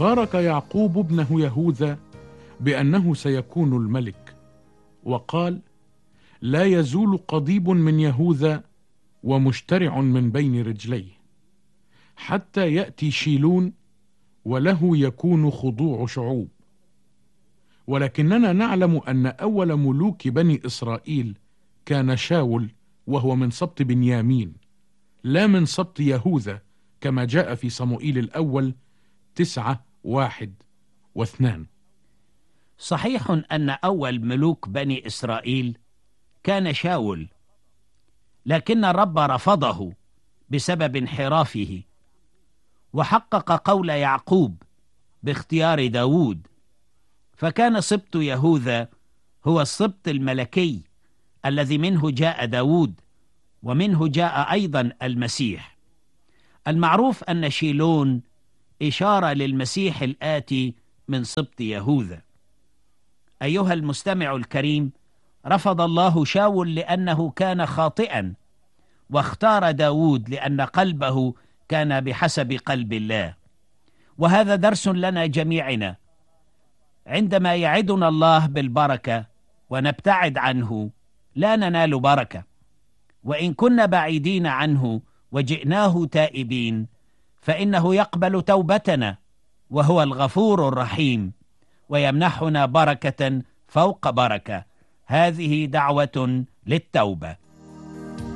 بارك يعقوب ابنه يهوذا بأنه سيكون الملك، وقال: لا يزول قضيب من يهوذا ومشترع من بين رجليه، حتى يأتي شيلون وله يكون خضوع شعوب. ولكننا نعلم أن أول ملوك بني إسرائيل كان شاول، وهو من سبط بنيامين لا من سبط يهوذا، كما جاء في صموئيل الأول 9:1-2. صحيح أن أول ملوك بني إسرائيل كان شاول، لكن الرب رفضه بسبب انحرافه، وحقق قول يعقوب باختيار داود، فكان سبط يهوذا هو السبط الملكي الذي منه جاء داود، ومنه جاء أيضا المسيح. المعروف أن شيلون إشارة للمسيح الآتي من سبط يهوذا. أيها المستمع الكريم، رفض الله شاول لأنه كان خاطئا، واختار داود لأن قلبه كان بحسب قلب الله. وهذا درس لنا جميعنا، عندما يعدنا الله بالبركة ونبتعد عنه لا ننال بركة، وإن كنا بعيدين عنه وجئناه تائبين فإنه يقبل توبتنا، وهو الغفور الرحيم، ويمنحنا بركة فوق بركة. هذه دعوة للتوبة.